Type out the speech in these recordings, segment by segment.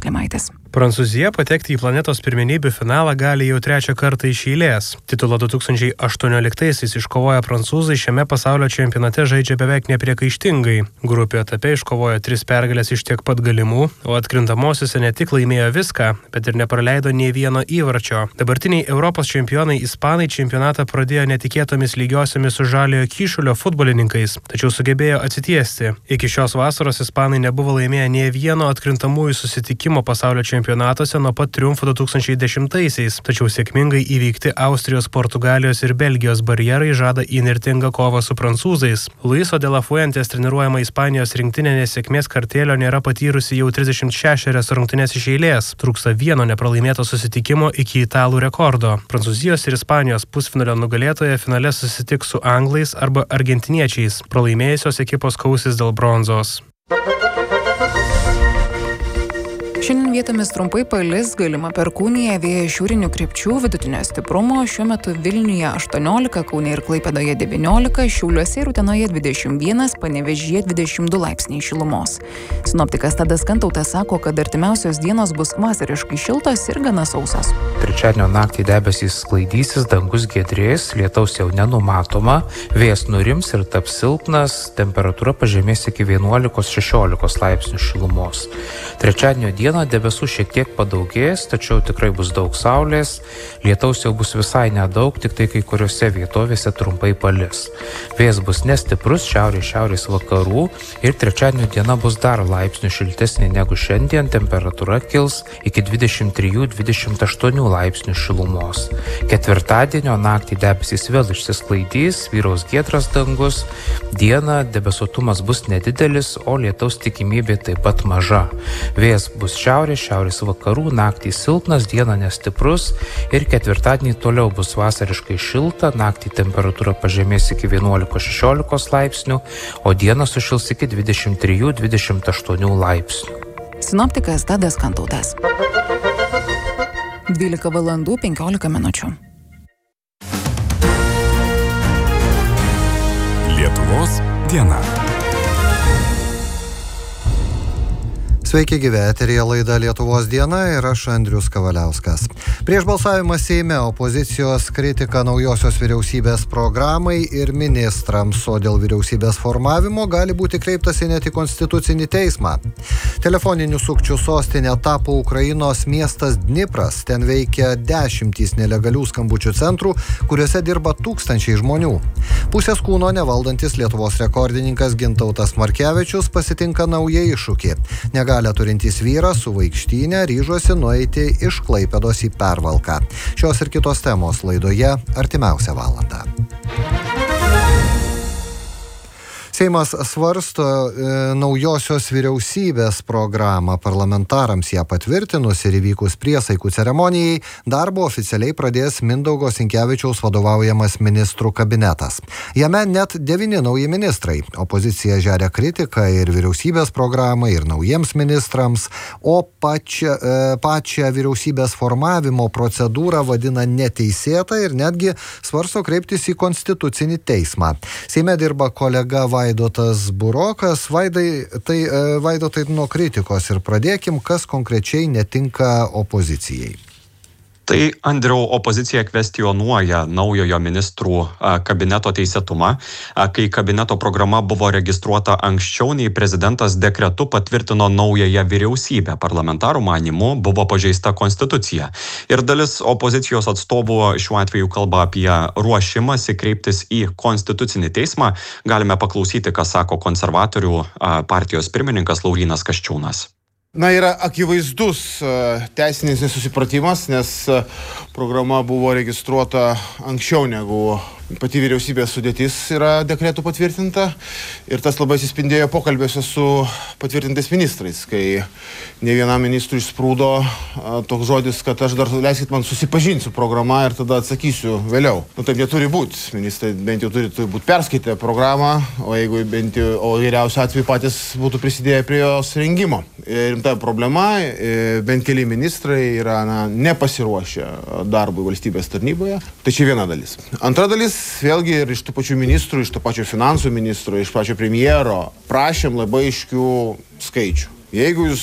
Klimaitis. Prancūzija patekti į planetos pirmenybių finalą gali jau trečią kartą iš eilės. Titulą 2018-aisiais iškovoję prancūzai šiame pasaulio čempionate žaidžia beveik nepriekaištingai. Grupių etape iškovojo 3 pergalės iš tiek pat galimų, o atkrintamosiose ne tik laimėjo viską, bet ir nepraleido nei vieno įvarčio. Dabartiniai Europos čempionai ispanai čempionatą pradėjo netikėtomis lygiosiomis su Žaliojo Kyšulio futbolininkais, tačiau sugebėjo atsitiesti. Iki šios vasaros ispanai nebuvo laimėję nei vieno atkrintamųjų susitikimo pasaulio čempionatuose nuo pat triumfo 2010-aisiais, tačiau sėkmingai įveikti Austrijos, Portugalijos ir Belgijos barjerai žada įnirtingą kovą su prancūzais. Luiso de la Fuentes treniruojama Ispanijos rinktinė nesėkmės kartėlio nėra patyrusi jau 36 rungtynes iš eilės. Trūksta vieno nepralaimėto susitikimo iki italų rekordo. Prancūzijos ir Ispanijos pusfinalio nugalėtoje finale susitiks su anglais arba argentiniečiais. Pralaimėjusios ekipos kausis dėl bronzos. Šiandien vietomis trumpai palis, galima perkūnija, vėjas šiaurinių krypčių, vidutinio stiprumo, šiuo metu Vilniuje 18, Kaune ir Klaipėdoje 19, Šiauliuose ir Utenoje 21, Panevėžyje 22 laipsniai šilumos. Sinoptikas Tadas Kantautas sako, kad artimiausios dienos bus vasariškai šiltos ir gana sausos. Trečiadienio naktį debesys sklaidysis, dangus giedrės, lietaus jau nenumatoma, vėjas nurims ir taps silpnas, temperatūra pažemės iki 11-16 laipsnių šilumos. Trečiadienio dieną debesų šiek tiek padaugės, tačiau tikrai bus daug saulės, lietaus jau bus visai nedaug, tik tai kai kuriuose vietovėse trumpai palis. Vėjas bus nestiprus, šiaurės vakarų ir trečiadienio diena bus dar laipsnių šiltesnė negu šiandien, temperatūra kils iki 23-28 laipsnių šilumos. Ketvirtadienio naktį debesys vėl išsisklaidys, vyraus giedras dangus, dieną debesuotumas bus nedidelis, o lietaus tikimybė taip pat maža. Vėjas bus šiaurės vakarų, naktį silpnas, dieną nestiprus ir ketvirtadienį toliau bus vasariškai šilta, naktį temperatūra pažemės iki 11-16 laipsnių, o dieną sušils iki 23-28 laipsnių. Sinoptikas Tadas Kantautas. 12 valandų 15 minučių. Lietuvos diena. Sveiki gyvi, eteryje laida Lietuvos diena ir aš Andrius Kavaliauskas. Prieš balsavimą Seime opozicijos kritika naujosios vyriausybės programai ir ministrams, o dėl vyriausybės formavimo gali būti kreiptasi net į Konstitucinį teismą. Telefoninių sukčių sostinė tapo Ukrainos miestas Dnipras. Ten veikia 10 nelegalių skambučių centrų, kuriuose dirba tūkstančiai žmonių. Pusės kūno nevaldantis Lietuvos rekordininkas Gintautas Markevičius pasitinka naują iššūkį. Negalią turintis vyras su vaikštynė ryžosi nueiti iš Klaipėdos į Pervalką. Šios ir kitos temos laidoje artimiausią valandą. Seimas svarsto naujosios vyriausybės programą. Parlamentarams ją patvirtinus ir įvykus priesaikų ceremonijai, darbą oficialiai pradės Mindaugo Sinkevičiaus vadovaujamas ministrų kabinetas. Jame net 9 nauji ministrai. Opozicija žeria kritiką ir vyriausybės programai, ir naujiems ministrams, o pačią vyriausybės formavimo procedūrą vadina neteisėta ir netgi svarsto kreiptis į Konstitucinį teismą. Seime dirba kolega Vaidotas Burokas. Vaidotai nuo kritikos ir pradėkim, kas konkrečiai netinka opozicijai. Tai, Andriau, opozicija kvestionuoja naujojo ministrų kabineto teisėtumą, kai kabineto programa buvo registruota anksčiau nei prezidentas dekretu patvirtino naująją vyriausybę. Parlamentarų manymu buvo pažeista konstitucija. Ir dalis opozicijos atstovų šiuo atveju kalba apie ruošimąsi kreiptis į Konstitucinį teismą. Galime paklausyti, ką sako konservatorių partijos pirmininkas Laurynas Kasčiūnas. Yra akivaizdus teisinis nesusipratimas, nes programa buvo registruota anksčiau negu pati vyriausybės sudėtis yra dekretų patvirtinta. Ir tas labai atsispindėjo pokalbėse su patvirtintais ministrais, kai ne vienam ministrui išsprūdo toks žodis, kad aš dar leiskit man susipažinti su programa ir tada atsakysiu vėliau. Taip neturi būti. Ministrai bent jau turi būti perskaitę programą, o geriausiu atveju patys būtų prisidėję prie jos rengimo. Rimta problema, bent keli ministrai yra nepasiruošę darbui valstybės tarnyboje. Tai čia viena dalis. Antra dalis, vėlgi ir iš tų pačių ministrų, iš to pačio finansų ministro, iš pačio premjero prašėm labai aiškių skaičių. Jeigu jūs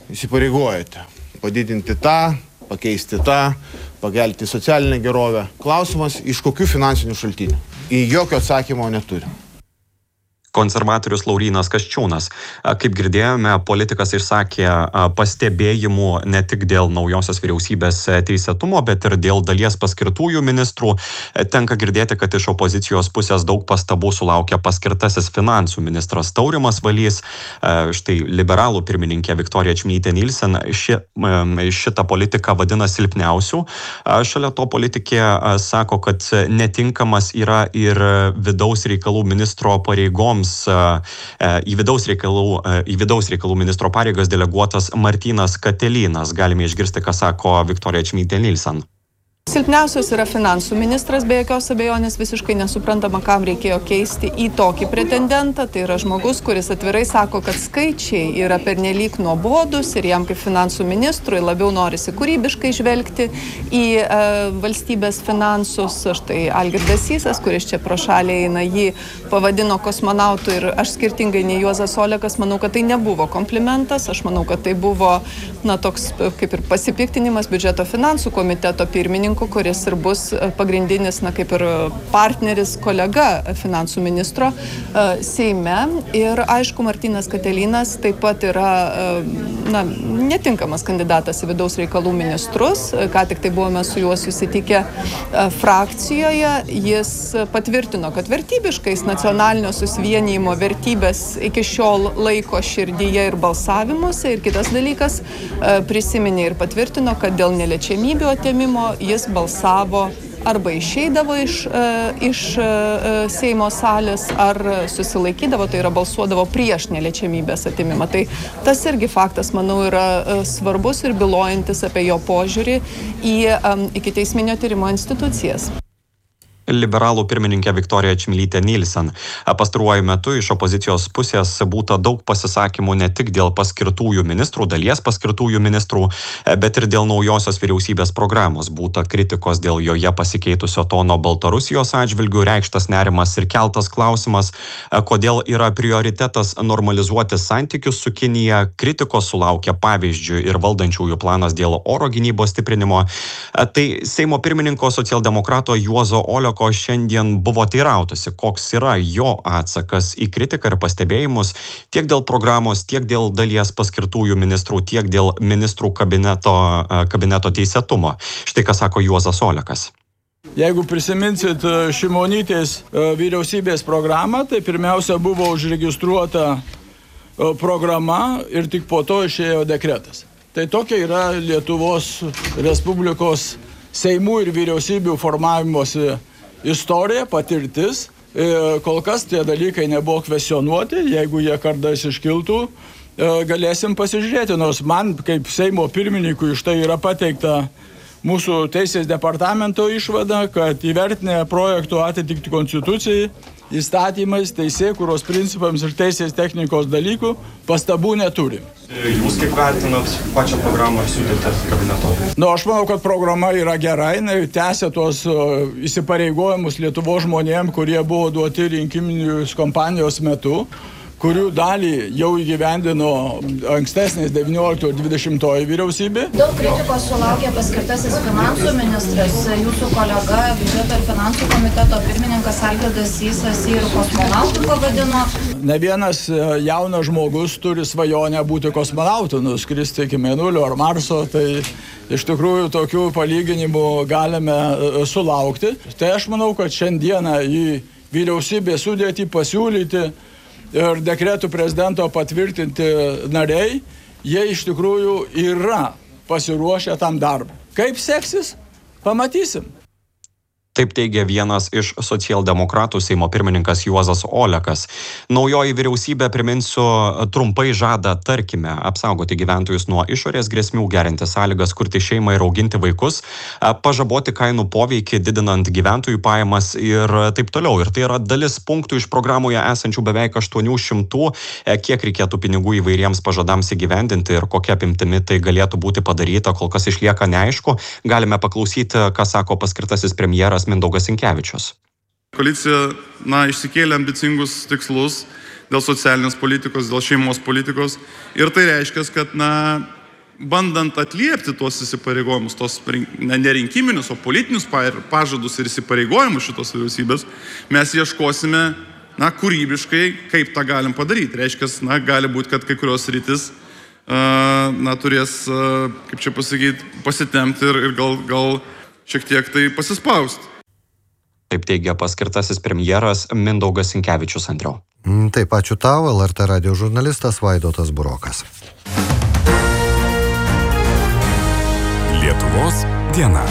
įsipareigojate padidinti tą, pakeisti tą, pagelti socialinę gerovę. Klausimas, iš kokių finansinių šaltinių? Į jokio atsakymo neturi. Konservatorius Laurynas Kasčiūnas. Kaip girdėjome, politikas išsakė pastebėjimų ne tik dėl naujosios vyriausybės teisėtumo, bet ir dėl dalies paskirtųjų ministrų. Tenka girdėti, kad iš opozicijos pusės daug pastabų sulaukė paskirtasis finansų ministras Taurimas Valys. Štai liberalų pirmininkė Viktorija Čmilytė Nilsen šitą politiką vadina silpniausių. Šalia to politikė sako, kad netinkamas yra ir vidaus reikalų ministro pareigoms į vidaus reikalų ministro pareigas deleguotas Martynas Katelynas. Galime išgirsti, ką sako Viktorija Čmilytė Nilsen. Silpniausias yra finansų ministras, be jokios abejonės visiškai nesuprantama, kam reikėjo keisti į tokį pretendentą. Tai yra žmogus, kuris atvirai sako, kad skaičiai yra pernelyg nuobodus ir jam kaip finansų ministrui labiau norisi kūrybiškai žvelgti į valstybės finansus. Štai Algirdas Sysas, kuris čia pro šalį eina, jį pavadino kosmonautu ir aš skirtingai nei Juozas Olekas manau, kad tai nebuvo komplimentas. Aš manau, kad tai buvo toks kaip ir pasipiktinimas biudžeto finansų komiteto pirmininko, kuris ir bus pagrindinis, kaip ir partneris, kolega finansų ministro Seime. Ir aišku, Martynas Katelynas taip pat yra netinkamas kandidatas į vidaus reikalų ministrus. Ką tik tai buvome su juo susitikę frakcijoje. Jis patvirtino, kad vertybiškais nacionalinio susivienijimo vertybės iki šiol laiko širdyje ir balsavimuose. Ir kitas dalykas, prisiminė ir patvirtino, kad dėl neliečiamybių atėmimo jis balsavo arba išeidavo iš Seimo salės, ar susilaikydavo, tai yra balsuodavo prieš neliečiamybės atėmimą. Tai tas irgi faktas, manau, yra svarbus ir bylojantis apie jo požiūrį į ikiteisminio tyrimo institucijas. Liberalų pirmininkė Viktorija Čmilytė Nilsen. Pastaruoju metu iš opozicijos pusės būta daug pasisakymų ne tik dėl paskirtųjų ministrų, dalies paskirtųjų ministrų, bet ir dėl naujosios vyriausybės programos. Būta kritikos dėl joje pasikeitusio tono Baltarusijos atžvilgių, reikštas nerimas ir keltas klausimas, kodėl yra prioritetas normalizuoti santykius su Kinija. Kritikos sulaukė pavyzdžių ir valdančiųjų planas dėl oro gynybos stiprinimo. Tai Seimo pirmininko socialdemokrato Juozo Oleko šiandien buvo teirautasi, koks yra jo atsakas į kritiką ir pastebėjimus tiek dėl programos, tiek dėl dalies paskirtųjų ministrų, tiek dėl ministrų kabineto teisėtumo. Štai ką sako Juozas Olekas. Jeigu prisiminsit Šimonytės vyriausybės programą, tai pirmiausia buvo užregistruota programa ir tik po to išėjo dekretas. Tai tokia yra Lietuvos Respublikos Seimų ir vyriausybių formavimosi istorija, patirtis. Kol kas tie dalykai nebuvo kvestionuoti, jeigu jie kartais iškiltų, galėsim pasižiūrėti, nors man kaip Seimo pirmininkui iš tai yra pateikta mūsų teisės departamento išvada, kad įvertinę projektų atitikti konstitucijai, įstatymais, teisėkūros principams ir teisės technikos dalykų pastabų neturim. Jūs kaip vertinat pačią programą ir siūlėte kabineto? Aš manau, kad programa yra gera, tęsia tuos įsipareigojimus Lietuvos žmonėm, kurie buvo duoti rinkiminės kampanijos metu, kurių dalį jau įgyvendino ankstesnės 19 ir 20 vyriausybė. Daug kritikos sulaukė paskirtasis finansų ministras, jūsų kolega, biudžeto ir finansų komiteto pirmininkas Algirdas Sysas ir kosmonautų pavadino. Ne vienas jaunas žmogus turi svajonę būti kosmonautu, nuskristi iki Mėnulio ar Marso, tai iš tikrųjų tokių palyginimų galime sulaukti. Tai aš manau, kad šiandieną į vyriausybės sudėtį pasiūlyti ir dekretų prezidento patvirtinti nariai, jie iš tikrųjų yra pasiruošę tam darbui. Kaip seksis, pamatysim. Taip teigia vienas iš socialdemokratų Seimo pirmininkas Juozas Olekas. Naujoji vyriausybė, priminsiu, trumpai žada, tarkime, apsaugoti gyventojus nuo išorės grėsmių, gerinti sąlygas, kurti šeimą ir auginti vaikus, pažaboti kainų poveikį, didinant gyventojų pajamas ir taip toliau. Ir tai yra dalis punktų iš programoje esančių beveik 800, kiek reikėtų pinigų įvairiems pažadams įgyvendinti ir kokia apimtimi tai galėtų būti padaryta, kol kas išlieka neaišku. Galime paklausyti, ką sako paskirtasis premjeras Mindaugas Sinkevičius. Koalicija išsikėlė ambicingus tikslus dėl socialinės politikos, dėl šeimos politikos ir tai reiškia, kad bandant atliepti tuos įsipareigojimus, tos ne rinkiminius, o politinius pažadus ir įsipareigojimus šitos vyriausybės, mes ieškosime, kūrybiškai, kaip tą galim padaryti. Reiškia, gali būti, kad kai kurios rytis, turės, kaip čia pasakyti, pasitemti ir gal šiek tiek tai pasispausti. Taip teigia paskirtasis premjeras Mindaugas Sinkevičius, Andriau. Taip, ačiū tau, LRT radijo žurnalistas Vaidotas Burokas. Lietuvos diena.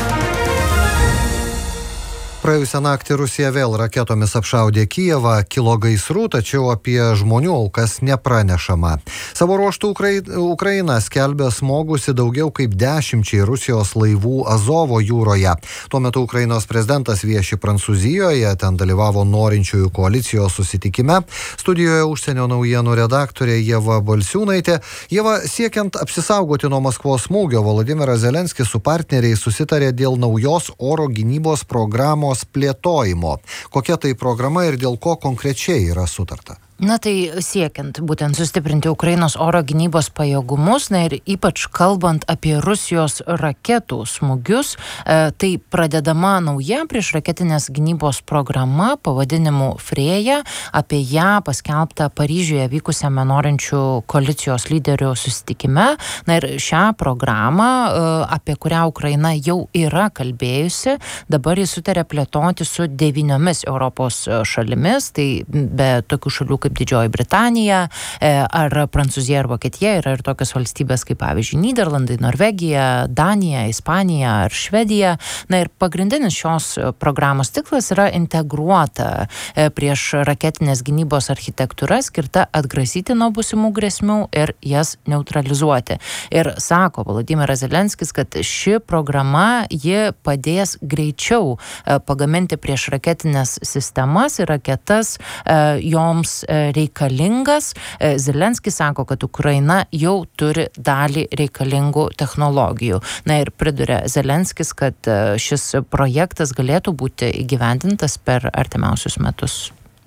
Praėjusią naktį Rusija vėl raketomis apšaudė Kijevą, kilo gaisrų, tačiau apie žmonių aukas nepranešama. Savo ruožtų Ukraina skelbia smogusi daugiau kaip 10 Rusijos laivų Azovo jūroje. Tuo metu Ukrainos prezidentas vieši Prancūzijoje, ten dalyvavo norinčiųjų koalicijos susitikime. Studijoje užsienio naujienų redaktorė Ieva Balsiūnaitė. Ieva, siekiant apsisaugoti nuo Maskvos smūgio, Volodymyras Zelenskis su partneriais susitarė dėl naujos oro gynybos programos plėtojimo. Kokia tai programa ir dėl ko konkrečiai yra sutarta? Tai siekiant būtent sustiprinti Ukrainos oro gynybos pajėgumus, ir ypač kalbant apie Rusijos raketų smūgius, tai pradedama nauja priešraketinės gynybos programa pavadinimu Freja, apie ją paskelbta Paryžiuje vykusiame norinčių koalicijos lyderių susitikime. Ir šią programą, apie kurią Ukraina jau yra kalbėjusi, dabar jis sutarė plėtoti su 9 Europos šalimis, tai be tokių šalių kaip Didžioji Britanija, ar Prancūzija ar Vokietija, yra ir tokios valstybės kaip pavyzdžiui Nyderlandai, Norvegija, Danija, Ispanija ar Švedija. Ir pagrindinis šios programos tikslas yra integruota prieš raketinės gynybos architektūra skirta atgrasyti nuo būsimų grėsmių ir jas neutralizuoti. Ir sako Volodymyras Zelenskis, kad ši programa ji padės greičiau pagaminti prieš raketinės sistemas ir raketas joms reikalingas. Zelenskis sako, kad Ukraina jau turi dalį reikalingų technologijų. Ir priduria Zelenskis, kad šis projektas galėtų būti įgyvendintas per artimiausius metus.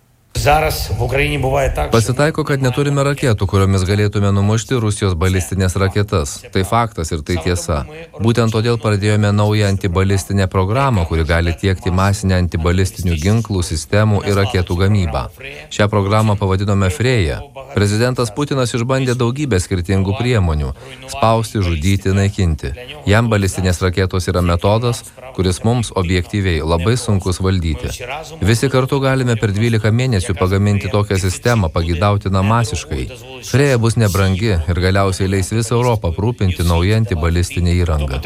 Pasitaiko, kad neturime raketų, kuriomis galėtume numušti Rusijos balistinės raketas. Tai faktas ir tai tiesa. Būtent todėl pradėjome naują antibalistinę programą, kuri gali tiekti masinę antibalistinių ginklų, sistemų ir raketų gamybą. Šią programą pavadinome Freja. Prezidentas Putinas išbandė daugybę skirtingų priemonių – spausti, žudyti, naikinti. Jam balistinės raketos yra metodas, kuris mums objektyviai labai sunkus valdyti. Visi kartu galime per 12 mėnesių pagaminti tokią sistemą, pageidautiną masiškai. Freja bus nebrangi ir galiausiai leis visą Europą aprūpinti naują antibalistinę įrangą.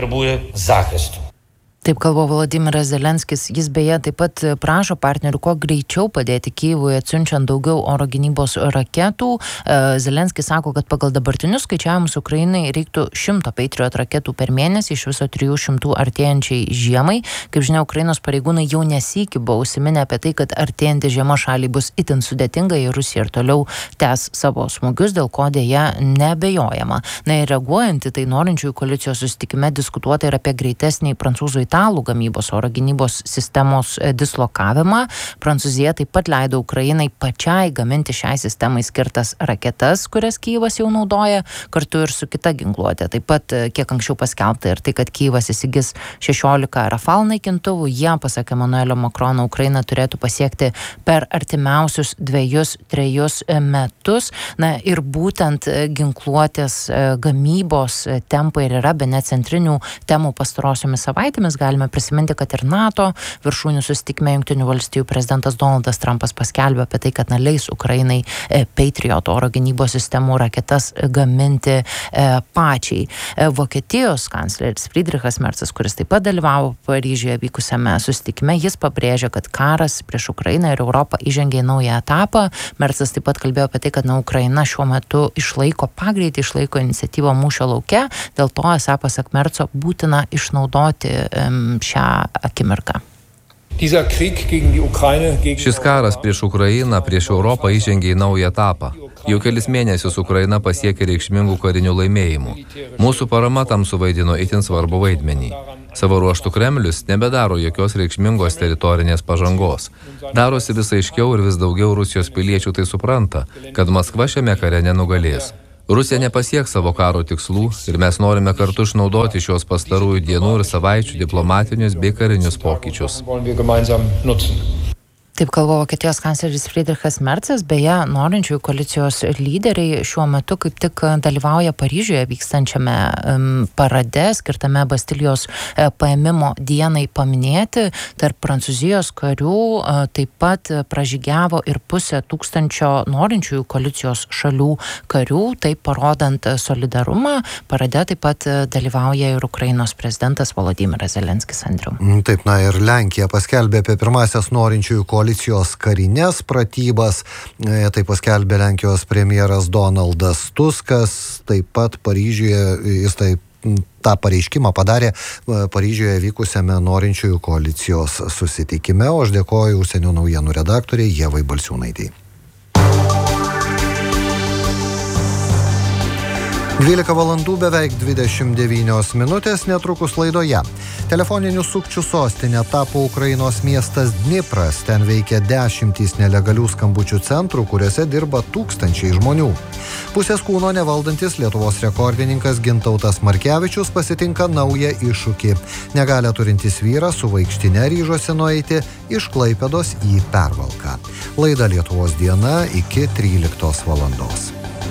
Taip kalba Volodymyras Zelenskis. Jis beje taip pat prašo partnerių kuo greičiau padėti Kyjivui atsiunčiant daugiau oro gynybos raketų. Zelenskis sako, kad pagal dabartinius skaičiavimus Ukrainai reiktų 100 Patriot raketų per mėnesį, iš viso 300 artėjančiai žiemai. Kaip žinia, Ukrainos pareigūnai jau nesykį buvo užsiminę apie tai, kad artėjanti žiema šaliai bus itin sudėtinga ir Rusija ir toliau tęs savo smūgius, dėl ko dėja neabejojama. Ir reaguojant į tai norinčiųjų koalicijos susitikime diskutuota ir apie greitesnį prancūzų italų gamybos oro gynybos sistemos dislokavimą. Prancūzija taip pat leido Ukrainai pačiai gaminti šiai sistemai skirtas raketas, kurias Kyjivas jau naudoja, kartu ir su kita ginkluotė. Taip pat kiek anksčiau paskelbta ir tai, kad Kyjivas įsigis 16 Rafale naikintuvų. Jie, pasak Emanuelio Makrono, Ukraina turėtų pasiekti per artimiausius 2-3 metus. Ir būtent ginkluotės gamybos tempai ir yra bene centrinių temų pastarosiomis savaitėmis. Galime prisiminti, kad ir NATO viršūnių susitikime Jungtinių valstijų prezidentas Donaldas Trumpas paskelbė apie tai, kad leis Ukrainai Patriot oro gynybos sistemų raketas gaminti pačiai. Vokietijos kancleris Friedrichas Merzas, kuris taip pat dalyvavo Paryžiuje vykusiame susitikime, jis pabrėžė, kad karas prieš Ukrainą ir Europą įžengė į naują etapą. Merzas taip pat kalbėjo apie tai, kad Ukraina šiuo metu išlaiko pagreitį, išlaiko iniciatyvą mūšio lauke. Dėl to, esą pasak Merzo, būtina išnaudoti šią akimirką. Šis karas prieš Ukrainą, prieš Europą įžengė į naują etapą. Jau kelis mėnesius Ukraina pasiekė reikšmingų karinių laimėjimų. Mūsų parama tam suvaidino itin svarbu vaidmenį. Savo ruožtų Kremlius nebedaro jokios reikšmingos teritorinės pažangos. Darosi vis aiškiau ir vis daugiau Rusijos piliečių tai supranta, kad Maskva šiame kare nenugalės. Rusija nepasieks savo karo tikslų ir mes norime kartu išnaudoti šios pastarųjų dienų ir savaičių diplomatinius bei karinius pokyčius. Taip kalba Vokietijos kancleris Friedrichas Merzas, beje, norinčiųjų koalicijos lyderiai šiuo metu kaip tik dalyvauja Paryžiuje vykstančiame parade, skirtame Bastilijos paėmimo dienai paminėti. Tarp Prancūzijos karių taip pat pražygiavo ir 500 norinčiųjų koalicijos šalių karių, taip parodant solidarumą. Parade taip pat dalyvauja ir Ukrainos prezidentas Volodymyras Zelenskis, Andriau. Taip, ir Lenkija paskelbė apie pirmasias norinčiųjų koalicijos karinės pratybas. Tai paskelbė Lenkijos premjeras Donaldas Tuskas. Taip pat Paryžiuje jis tą pareiškimą padarė Paryžiuje vykusiame norinčiųjų koalicijos susitikime. O aš dėkoju užsienio naujienų redaktoriai Ievai Balsiūnaitei. 12 valandų beveik 29 minutės, netrukus laidoje. Telefoninių sukčių sostinė tapo Ukrainos miestas Dnipras. Ten veikia 10 nelegalių skambučių centrų, kuriuose dirba tūkstančiai žmonių. Pusės kūno nevaldantis Lietuvos rekordininkas Gintautas Markevičius pasitinka naują iššūkį. Negalią turintis vyras su vaikštine ryžosi nueiti iš Klaipėdos į Pervalką. Laida Lietuvos diena iki 13 valandos.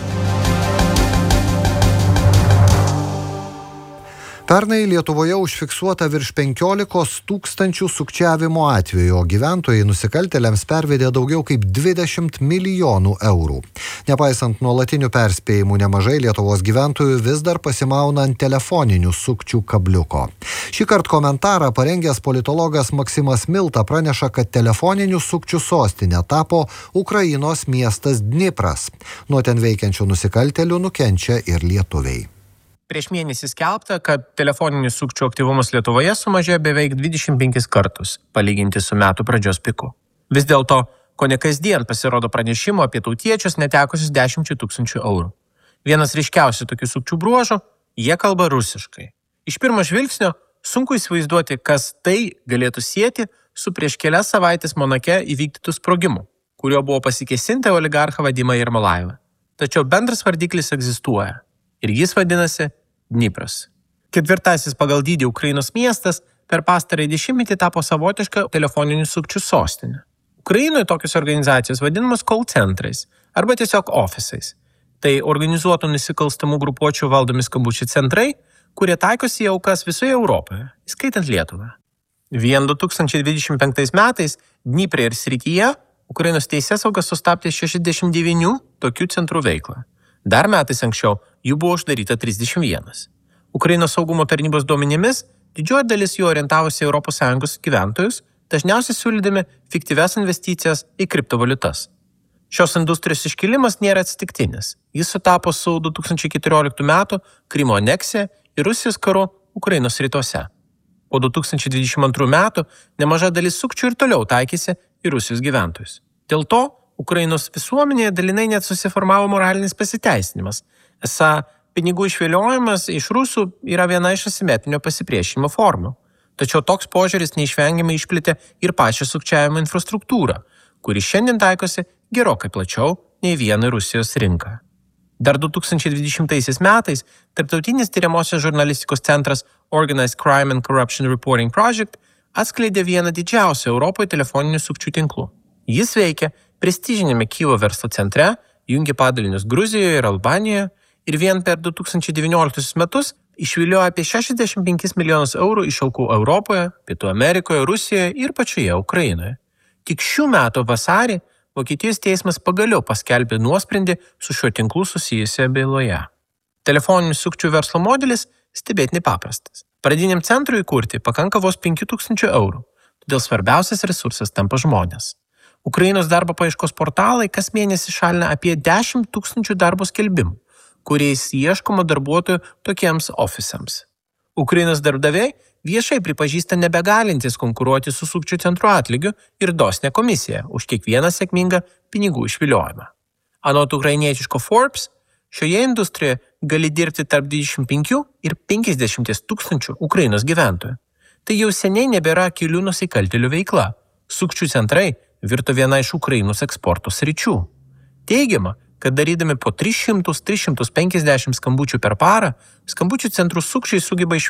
Pernai Lietuvoje užfiksuota virš 15 000 sukčiavimo atvejų, o gyventojai nusikaltėliams pervedė daugiau kaip 20 milijonų eurų. Nepaisant nuolatinių perspėjimų, nemažai Lietuvos gyventojų vis dar pasimauna ant telefoninių sukčių kabliuko. Šįkart komentarą parengęs politologas Maksimas Milta praneša, kad telefoninių sukčių sostinė tapo Ukrainos miestas Dnipras. Nuo ten veikiančių nusikaltėlių nukenčia ir lietuviai. Prieš mėnesį skelbta, kad telefoninių sukčių aktyvumas Lietuvoje sumažėjo beveik 25 kartus, palyginti su metų pradžios piku. Vis dėlto, kone kasdien pasirodo pranešimo apie tautiečius netekusius 10 000 eurų. Vienas ryškiausių tokių sukčių bruožų – jie kalba rusiškai. Iš pirmo žvilgsnio sunku įsivaizduoti, kas tai galėtų sieti su prieš kelias savaitės Monake įvykdytų sprogimu, kuriuo buvo pasikėsinta oligarchą Vadimą Jermolajevą. Tačiau bendras vardiklis egzistuoja ir jis vadinasi Dnipras. Ketvirtasis pagal dydį Ukrainos miestas per pastarąjį dešimtmetį tapo savotišką telefoninių sukčių sostinę. Ukrainoje tokios organizacijos vadinamos call centrais arba tiesiog ofisais. Tai organizuotų nusikalstamų grupuočių valdomi skambučių centrai, kurie taikosi į aukas visoje Europoje, įskaitant Lietuvą. Vien 2025 metais Dniepre ir srityje Ukrainos teisėsauga sustabdė 69 tokių centrų veiklą. Dar metais anksčiau jų buvo uždaryta 31. Ukrainos saugumo tarnybos duomenimis didžioji dalis jų orientavosi ES gyventojus, dažniausiai siūlydami fiktyvias investicijas į kriptovaliutas. Šios industrijos iškilimas nėra atsitiktinis. Jis sutapo su 2014 metų Krymo aneksija ir Rusijos karu Ukrainos rytuose. Po 2022 metų nemaža dalis sukčių ir toliau taikėsi į Rusijos gyventojus. Dėl to Ukrainos visuomenėje dalinai net susiformavo moralinis pasiteisinimas. Esą pinigų išviliojimas iš rusų yra viena iš asimetrinio pasipriešinimo formų. Tačiau toks požiūris neišvengiamai išplėtė ir pačią sukčiavimo infrastruktūrą, kuri šiandien taikosi gerokai plačiau nei vieną Rusijos rinką. Dar 2020 metais Tarptautinis tyriamosios žurnalistikos centras Organized Crime and Corruption Reporting Project atskleidė vieną didžiausių Europoje telefoninių sukčių tinklų. Jis veikia prestižinėme Kyjivo verslo centre, jungia padalinius Gruzijoje ir Albanijoje ir vien per 2019 metus išviliojo apie 65 milijonus eurų iš aukų Europoje, Pietų Amerikoje, Rusijoje ir pačioje Ukrainoje. Tik šių metų vasarį Vokietijos teismas pagaliau paskelbė nuosprendį su šiuo tinklu susijusioje byloje. Telefoninių sukčių verslo modelis stebėtinai paprastas. Pradiniam centrui įkurti pakanka vos 5 000 eurų, todėl svarbiausias resursas tampa žmonės. Ukrainos darbo paieškos portalai kas mėnesį šalina apie 10 000 darbo skelbimų, kuriais ieškoma darbuotojų tokiems ofisams. Ukrainos darbdaviai viešai pripažįsta nebegalintis konkuruoti su sukčių centro atlygiu ir dosne komisiją už kiekvieną sėkmingą pinigų išviliojimą. Anot ukrainietiško Forbes, šioje industrijoje gali dirbti tarp 25 ir 50 000 Ukrainos gyventojų. Tai jau seniai nebėra kelių nusikaltėlių veikla. Sukčių centrai virto viena iš Ukrainos eksporto sričių. Teigiama, kad darydami po 300-350 skambučių per parą, skambučių centrų sukčiai sugeba iš